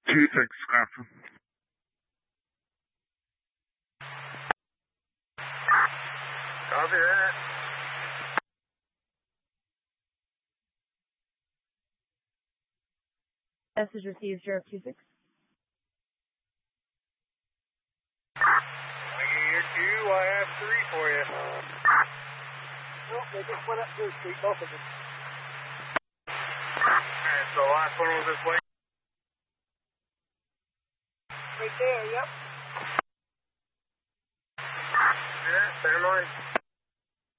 2-6, Scranton. Copy that. Message received, Sheriff 2-6. I get your 2, I have 3 for you. Nope, they just went up Third Street, both of them. Alright, so the last one was this way. Right there, yep. Yeah, center line.